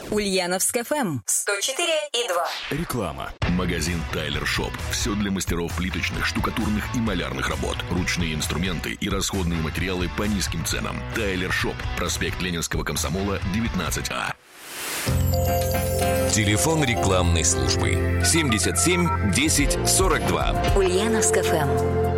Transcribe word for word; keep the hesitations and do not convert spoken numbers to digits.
Ульяновск эф эм сто четыре и два. Реклама. Магазин Тайлер Шоп. Все для мастеров плиточных, штукатурных и малярных работ. Ручные инструменты и расходные материалы по низким ценам. Тайлер Шоп. Проспект Ленинского комсомола, девятнадцать А. Телефон рекламной службы семьдесят семь десять сорок два. Ульяновск эф эм.